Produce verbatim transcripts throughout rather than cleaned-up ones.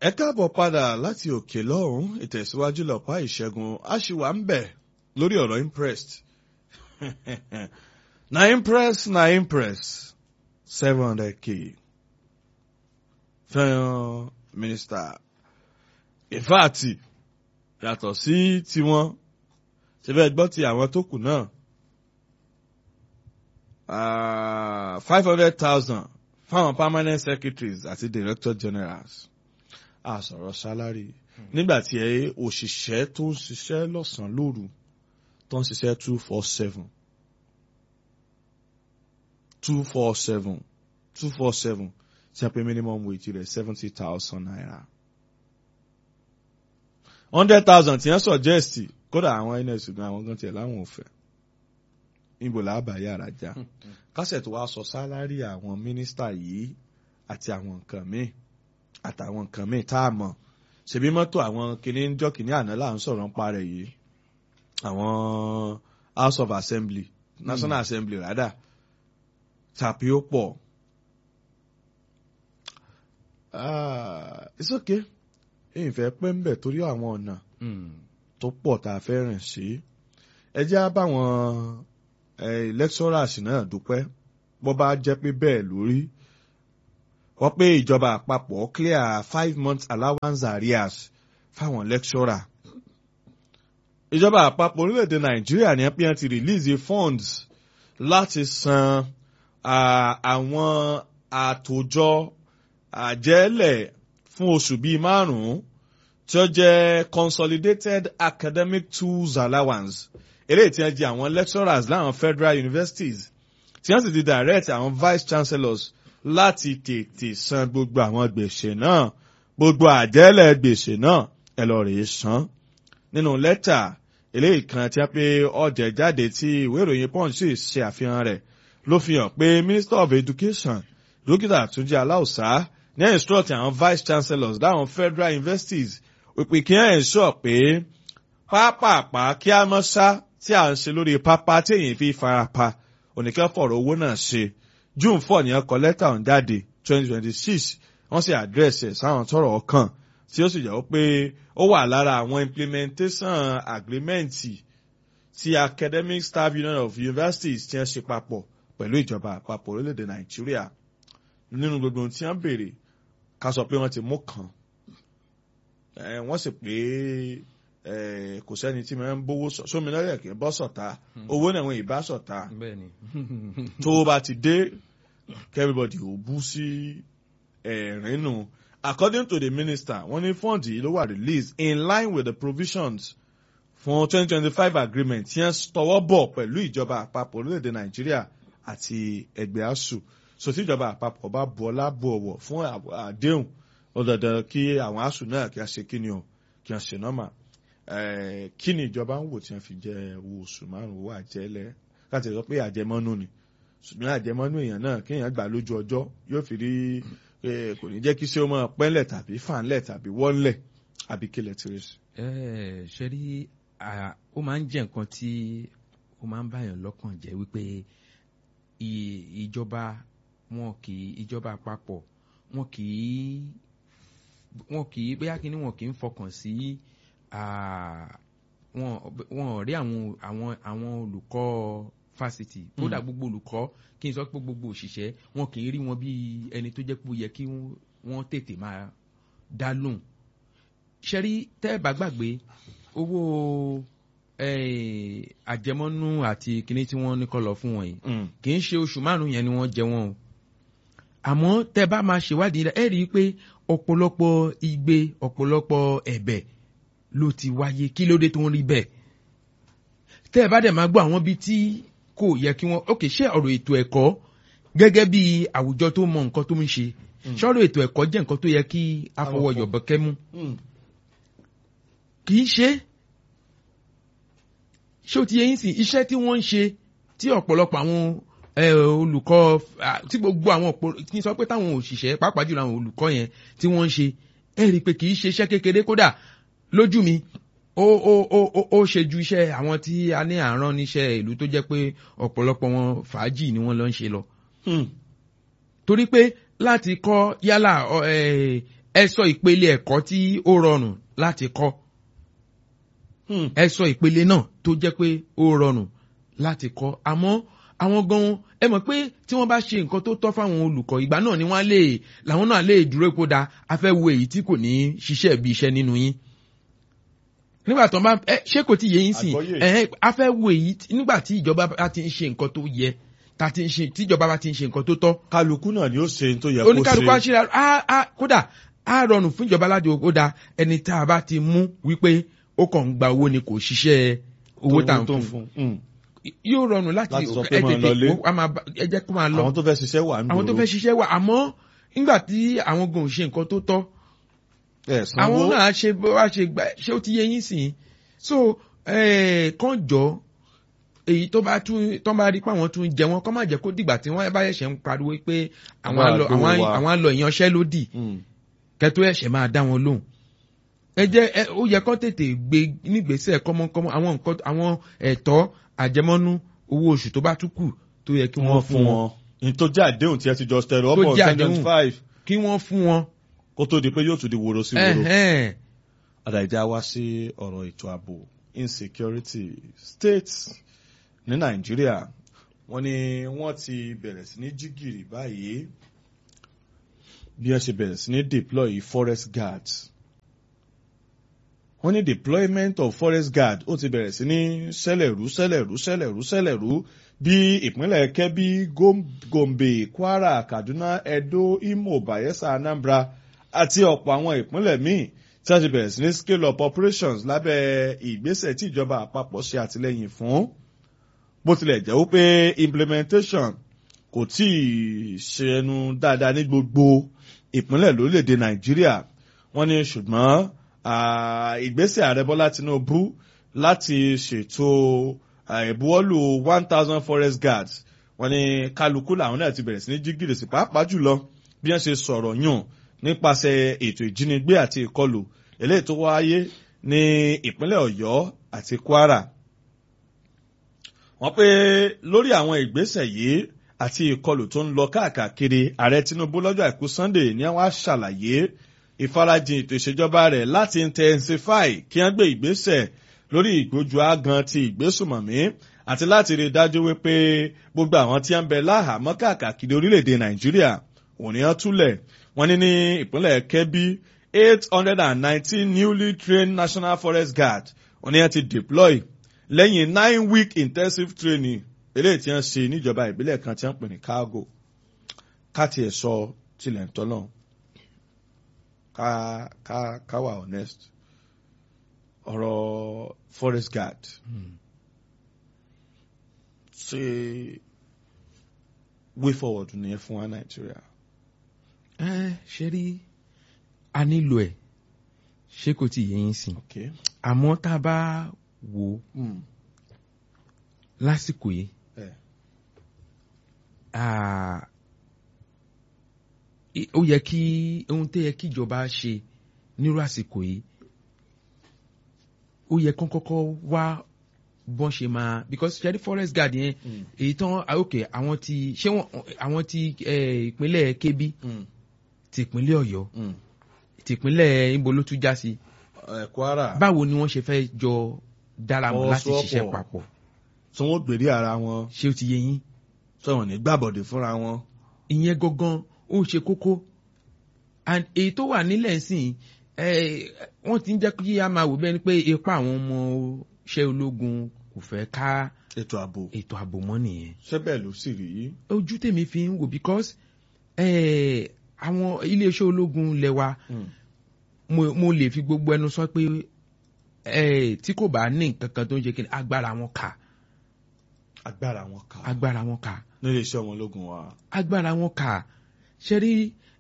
ẹ káàbọ̀ padà láti òkè lọ́hùn ìtẹ̀síwájú lọ́pàá ìṣẹ́gun a ṣì wà ń bẹ̀ lórí ọ̀rọ̀ impressed na impress na impress seven hundred k fẹ́ràn mínísítà ìfáàtì yàtọ̀ sí tiwọn ṣẹfẹ́ gbọ́ ti àwọn tó kù náà five hundred thousand fáwọn permanent secretaries àti director generals a sọ̀rọ̀ sálárì nígbà tí ẹ òṣìṣẹ́ tó ń ṣiṣẹ́ lọ́sàn-án lóru tó ń ṣiṣẹ́ two four seven two four seven two four seven tí a pè minimum wage rẹ̀ seventy thousand naira hundred thousand tí wọ́n suggest kódà àwọn ns gan àwọn gan tiẹ̀ láwọn ò fẹ́ níbo làbà yàrá já kásẹ̀ tó wá sọ sálárì àwọn mínísítà yìí àti àwọn nǹkan míì àtàwọn nǹkan míì tá a mọ̀ ṣebí mọ́tò àwọn kìíní ń jọ́ kìíní àná là ń sọ̀rọ̀ ń parẹ́ yìí àwọn House of Assembly National mm. Assembly rádà tàbí ó pọ̀ it's okay èyí fẹ́ pẹ́ ń bẹ̀ torí àwọn ọ̀nà tó pọ̀ tá a fẹ́ rìn sí ẹ jẹ́ á báwọn lecturers náà dúpẹ́ bó bá jẹ́ pé bẹ́ẹ̀ lórí wọ́n pé ìjọba àpapọ̀ clear five months allowance arrears fáwọn lecturer. ìjọba àpapọ̀ orílẹ̀-èdè Nàìjíríà ní pé wọ́n ti release funds láti san àwọn àtòjọ àjẹ́lẹ̀ fún oṣù bíi márùn-ún tí ó jẹ́ consolidated academic tools allowance eléyìí tí wọ́n jẹ́ àwọn lecturers láwọn federal universities tí wọ́n sì ti direct àwọn vice chancellors láti tètè san gbogbo àwọn gbèsè náà gbogbo àjẹ́lẹ̀ gbèsè náà ẹ lọ rèé san nínú lẹ́tà eléyìí kan tí a pé ọ̀jẹ̀ jáde tí ìwé ìròyìn Punch sì ṣe àfihàn rẹ̀ ló fi hàn pé Minister of Education dókítà Túnjí Aláùsá ní instruct àwọn vice chancellors láwọn federal universities wípé kí wọ́n ensure pé pápápá kí á mọ́ sá tí à ń ṣe lórí pápá tí èyí fi farapa oníkẹ́ fọ̀rọ̀ owó náà ṣe June four ní ọkọ̀ lẹ́tà ọ̀hún jáde twenty twenty six wọ́n sì address ẹ̀ sáwọn tọ́rọ̀ ọkàn tí ó sì jẹ́ pé ó wà lára àwọn implementation agreement ti Academic Staff Union of Universities tí wọ́n ṣe papọ̀ pẹ̀lú ìjọba àpapọ̀ orílẹ̀-èdè Nàìjíríà nínú gbogbo tí wọ́n béèrè ká sọ pé wọ́n ti mú kan wọ́n sì pé kò sẹ́ni tí máa ń bówó sómi lọ́yẹ̀ kí bọ́ sọ̀tá owó náà wọ́n ìbá sọ̀tá tó bá ti dé everybody ò bú sí ẹ̀rín nù. According to the minister wọ́n ní fọ́ǹdì yìí ló wà released in line with the provisions fún twenty twenty five agreement tí wọ́n tọwọ́ bọ̀ pẹ̀lú ìjọba àpapọ̀ orílẹ̀-èdè Nàìjíríà àti ẹgbẹ́ ASUU so tí ìjọba àpapọ̀ bá bu ọlá bu ọ̀wọ̀ fún àdéhùn ó dandan kí àwọn ASUU náà kí a ṣe kí ni o kí a ṣe nọ́mà kí ni ìjọba ń wò tí wọ́n fi jẹ owó oṣù márùn-ún owó àjẹlẹ̀ láti sọ pé àjẹmọ́nú ni ṣùgbọ́n àjẹmọ́nú èèyàn náà kéèyàn gbà lójú ọjọ́ yóò fi rí kò ní jẹ́ kí ṣé ó máa pẹ́ńlẹ̀ tàbí fàǹlẹ̀ tàbí wọ́nlẹ̀ àbí kílẹ̀ tìrẹsì. ṣe rí ó máa ń jẹ́ nǹkan tí ó máa ń báyàn lọ́kàn jẹ́ wípé ìjọba wọn kì í ìjọba àpapọ̀ wọn kì í wọn kì í bóyá kí ni wọn kì í fọkàn sí wọn rí àwọn àwọn àwọn olùkọ́ fásitì kódà gbogbo olùkọ́ kí n sọ pé gbogbo òṣìṣẹ́ wọn kì í rí wọn bí ẹni tó jẹ́ pé ó yẹ kí wọ́n tètè máa dá lóhùn. ṣẹ́rí tẹ́ ẹ bá gbàgbé owó àjẹmọ́nú àti kinní tí wọ́n ní kó lọ fún wọn yìí kì í ṣe oṣù márùn-ún yẹn ni wọ́n jẹ wọ́n o àmọ́ tẹ́ bá máa ṣèwádìí rẹ̀ ẹ rí i pé ọ̀pọ̀lọpọ̀ igbe ọ̀pọ̀lọpọ̀ ẹ̀bẹ̀ ló ti wáyé kí ló dé tó ń rí bẹ́ẹ̀ tẹ́ ẹ bá dẹ̀ máa gbọ́ àwọn bíi tí kò yẹ kí wọ́n ok ṣé ọ̀rọ̀ ètò ẹ̀kọ́ gẹ́gẹ́ bí àwùjọ tó mọ nǹkan tó ń ṣe ṣọ́rọ̀ ètò ẹ̀kọ́ jẹ́ nǹkan tó yẹ kí afọwọ́yọ̀bọ̀kẹ́ mú kì í ṣe ṣé o ti yẹ yín sí iṣẹ́ tí wọ́n ń ṣe tí ọ̀pọ̀lọpọ̀ àwọn olùkọ́ tí gbogbo àwọn kí n sọ pé táwọn òṣìṣẹ́ pàápàá jùlọ àwọn olùkọ́ yẹn tí wọ́n ń ṣe ẹ rí i pé kì í ṣe iṣẹ́ kékeré kódà lójú mi ó ó ó ó ṣe ju iṣẹ́ àwọn tí a ní àrán níṣẹ́ ìlú tó jẹ́ pé ọ̀pọ̀lọpọ̀ wọn fàájì ni wọ́n lọ ń ṣe lọ. torí pé láti kọ́ yálà ẹ sọ ìpele ẹ̀kọ́ tí ó rọrùn láti kọ́ ẹ sọ ìpele náà tó jẹ́ pé ó rọrùn láti kọ́ àmọ́ àwọn gan ẹ mọ̀ pé tí wọ́n bá ṣe nǹkan tó tọ́ fáwọn olùkọ́ ìgbà náà ni wọ́n lè làwọn náà lè dúró pé ó da a fẹ́ wo èyí tí kò ní ṣiṣẹ́ bí iṣẹ́ nínú yín nígbà tó ń bá ẹ ṣé kò tí yé yín sìn ẹ a fẹ́ wo èyí nígbà tí ìjọba bá ti ń ṣe nǹkan tó yẹ ta ti ń ṣe tí ìjọba bá ti ń ṣe nǹkan tó tọ́. kálukú náà ni ó ṣe tó yẹ kó ṣe oníkálukú á ṣe á kódà á rọrùn fún ìjọba láti ó da ẹni tá a bá ti mú wípé ó kàn ń gba owó ni kò ṣiṣẹ́ owó tá à ń fún yóò rọrùn láti ẹ tètè ẹ jẹ́ kó máa lọ àwọn tó fẹ́ ṣiṣẹ́ wà ń dúró àwọn tó fẹ́ ṣiṣẹ́ wà àmọ́ nígbà tí àwọn gan ò ṣe nǹkan tó tọ́ àwọn náà ṣe wá ṣe gbà ṣé ó ti yé yín sìn so kàn jọ èyí tó bá tún tó bá rí pé àwọn tún jẹ wọn kọ́ má jẹ́ kó dìgbà tí wọ́n bá ṣẹ̀ṣẹ̀ ń pariwo pé àwọn á lọ ìyanṣẹ́lódì kẹ́tó ẹ̀ṣẹ̀ máa dá wọn lóhùn ẹ jẹ́ ó yẹ kó tètè gbé nígbésẹ̀ kọ́mọ́kọ́mọ́ àwọn nǹkan àwọn ẹ̀tọ́ àjẹmọ́nú owó oṣù tó bá tún kù tó yẹ kí wọ́n fún wọn. ní tó jẹ́ àdéhùn tí ẹ ti jọ stẹ̀rọ ọ̀pọ̀ seventy five kí wọ́n fún wọn. kó tó di pé yóò tún di wòrò sí wòrò. àdàìjà wá sí ọ̀rọ̀ ètò ààbò insecurity states ní nàìjíríà wọ́n ní wọ́n ti bẹ̀rẹ̀ sí ní jígìrì báyìí bí wọ́n ṣe bẹ̀rẹ̀ sí ní deploy forest guards. wọ́n ní deployment of forest guard ó ti bẹ̀rẹ̀ sí ní ṣẹlẹ̀rú ṣẹlẹ̀rú ṣẹlẹ̀rú ṣẹlẹ̀rú bí ìpínlẹ̀ kẹ́bí gombe kwara kaduna edo imo bayelsa anambra àti ọ̀pọ̀ àwọn ìpínlẹ̀ míì tí wọ́n ti bẹ̀rẹ̀ sí ní scale up operations lábẹ́ ìgbésẹ̀ tí ìjọba àpapọ̀ ṣe àtìlẹ́yìn fún bó tilẹ̀ jẹ́ wípé implementation kò tí ì ṣe ẹnu dáadáa ní gbogbo ìpínlẹ̀ lórílẹ̀‐èdè nàìjíríà wọ́n ní ṣùgbọ́n ìgbésẹ̀ ààrẹ bọ́lá tinubu láti ṣètò ìbuwọ́lù one thousand forest guards wọ́n ní kálukú làwọn náà ti bẹ̀rẹ̀ sí ní jígìrì sí pàápàá jùlọ bí wọ́n ṣe sọ̀rọ̀ yùn nípasẹ̀ ètò ìjínigbé àti ìkọlù eléyìí tó wáyé ní ìpínlẹ̀ ọ̀yọ́ àti kwara. wọ́n pé lórí àwọn ìgbésẹ̀ yìí àti ìkọlù tó ń lọ káàkiri ààrẹ tinubu lọ́jọ́ àìkú sunday ní wọ́n á ṣàlàyé ìfarajìn ètò ìṣèjọba rẹ̀ láti intensify kí wọ́n gbé ìgbésẹ̀ lórí ìgbójú àgàn ti ìgbésùmọ̀mí àti láti rí dájú wípé gbogbo àwọn tí ń bẹ láhàámọ́ káàkiri orílẹ̀-èdè nàìjíríà òní wọn túlẹ̀ wọ́n ní ní ìpínlẹ̀ kẹ́bí eight hundred and nineteen newly trained national forest guard òní wọn ti deploy lẹ́yìn nine week intensive training eléyìí tí wọ́n ṣe níjọba ìbílẹ̀ kan tí wọ́n pè ní káàgò káàtì ẹ̀ sọ tilẹ̀ ń tọ́lọ̀ ká ká ká wà honest ọ̀rọ̀ forest guard ṣe way forward nìyẹn fún wa nàìjíríà. ẹ ṣe rí a nílò ẹ ṣé kò tí yẹ yín sìn àmọ́ tá a bá wò ó lásìkò yìí ó yẹ kí ohun tó yẹ kí ìjọba ṣe nírú àsìkò yìí ó yẹ kán kọ́kọ́ wá bọ́n ṣe máa because ṣẹ́rí forest guard yẹn èyí tán ok àwọn ti ṣé wọn àwọn ti ìpínlẹ̀ kébí ti ìpínlẹ̀ ọ̀yọ́ ti ìpínlẹ̀ ibo ló tún já sí kwara báwo ni wọ́n ṣe fẹ́ jọ dára mọ́ láti ṣiṣẹ́ papọ̀. tí wọ́n gbèrè ara wọn. ṣé o ti yé yín. tí wọ́n ní gbàbọ̀dé fúnra wọn. ìyẹn gangan ó ṣe kókó and èyí tó wà nílẹ̀ sìn wọ́n ti ń jẹ́ kí a máa wò bẹ́ẹ̀ ni pé ipa àwọn ọmọ iṣẹ́ ológun kò fẹ́ ká ètò ààbò ètò ààbò mọ́ nìyẹn. ṣé bẹ́ẹ̀ ló sì rí. ojú tèmi fi ń wò because àwọn iléeṣẹ́ ológun lẹ́wà mo lè fi gbogbo ẹnu sọ pé tí kò bá ní nǹkan kan tó ń ṣe kí ni agbára wọn kà. agbára wọn kà. agbára wọn kà. ní iléeṣẹ́ ọmọ ológun wa. agbára wọn kà ṣe rí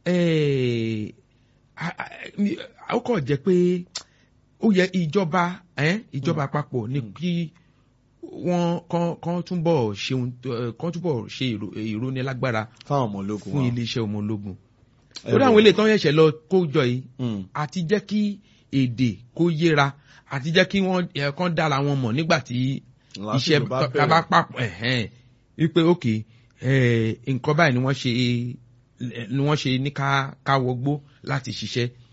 ó kọ̀ jẹ́ pé ó yẹ ìjọba ìjọba àpapọ̀ ní kí wọ́n kàn túbọ̀ ṣe kàn túbọ̀ ṣe ìrónilágbára fáwọn ọmọ ológun fún iléeṣẹ́ ọmọ ológun. lórí àwọn ilé tán yẹ̀ṣẹ̀ lọ kó jọ yìí àti jẹ́ kí èdè kó yéra àti jẹ́ kí wọ́n kàn dára wọn mọ̀ nígbà tí iṣẹ́ bá papọ̀ wípé òkè nǹkan báyìí ni wọ́n ṣe ni wọ́n ṣe ní ká wọgbó láti ṣiṣẹ́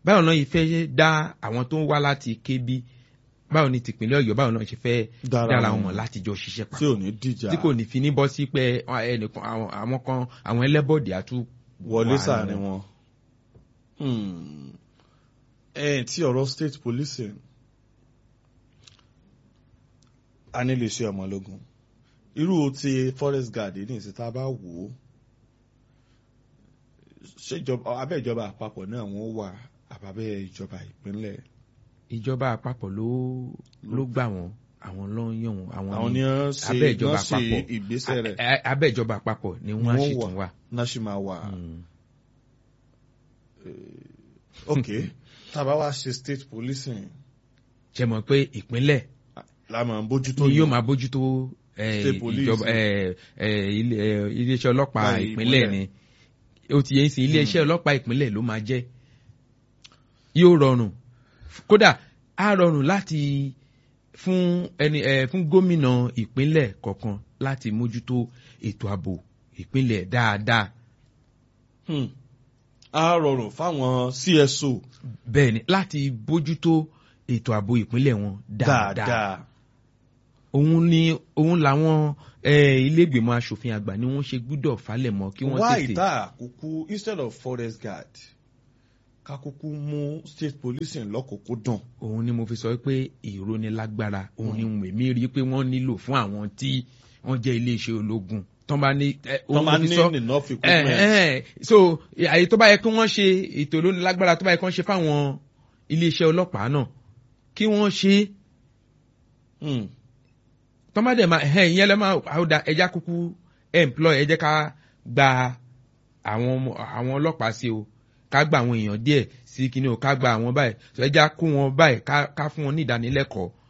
báwo náà yìí fẹ́ dá àwọn tó ń wá láti Kébí báwo ni tìpínlẹ̀ Ọ̀yọ́ báwo náà ṣe fẹ́ dára wọn mọ̀ láti jọ ṣiṣẹ́ papọ̀ tí ò ní dìjà tí kò ní fi ní bọ́ sí pé ẹnìkan àwọn kan àwọn ẹlẹ́bọ̀dì àtú wọlé sáàrin wọn. ẹ tí ọ̀rọ̀ state policing a ní lè ṣe ọmọ ológun irú ti forest guard ní ìsìn tá a bá wò ó ṣèjọba abẹ́ ìjọba àpapọ̀ náà wọ́n wà àbábẹ́ ìjọba ìpínlẹ̀. ìjọba àpapọ̀ ló ló gbà wọ́n àwọn ló ń yàn wọ́n àwọn ní abẹ́ ìjọba àpapọ̀ ìgbésẹ̀ rẹ̀ abẹ́ ìjọba àpapọ̀ ni wọ́n á sì tún wà. náà sì máa wà. ok tá a bá wá ṣe state policing. ṣe mọ̀ pé ìpínlẹ̀ la máa bójútó ni yóò máa bójútó ìjọba iléeṣẹ́ ọlọ́pàá ìpínlẹ̀ ni ó ti yẹn sí iléeṣẹ́ ọlọ́pàá ìpínlẹ̀ ló máa jẹ́ yóò rọrùn kódà á rọrùn láti fún ẹni ẹ fún gómìnà ìpínlẹ̀ kọ̀ọ̀kan láti mójútó ètò ààbò ìpínlẹ̀ dáadáa. á rọrùn fáwọn C S O. bẹ́ẹ̀ ni láti bójútó ètò ààbò ìpínlẹ̀ wọn dáadáa. òun ni òun làwọn ilé ìgbìmọ̀ asòfin àgbà ni wọ́n ṣe gbúdọ̀ falẹ̀ mọ́ kí wọ́n tètè. wá ìta àkókò instead of forest guard kakuku mú state policing lọ́kùnkúndùn. òun ni mo fi sọ pé ìrónilágbára òun ni mèmí rí pé wọ́n nílò fún àwọn tí wọ́n jẹ́ iléeṣẹ́ ológun tán bá ní tán bá ní enough equipment. so àyè tó bá yẹ kí wọ́n ṣe ètò ìrónilágbára tó bá yẹ kí wọ́n ṣe fáwọn iléeṣẹ́ ọlọ́pàá náà kí wọ́n ṣe tọ́mádé máa ẹ̀hẹ́ ìyẹn lẹ́ máa àwòdà ẹja kúkú employ ẹ jẹ́ ká gba àwọn ọlọ́pàá sí o ká gba àwọn èèyàn díẹ̀ sí kíní o ká gba àwọn báyìí ẹja kó wọn báyìí ká fún wọn ní ìdánilẹ́kọ̀ọ́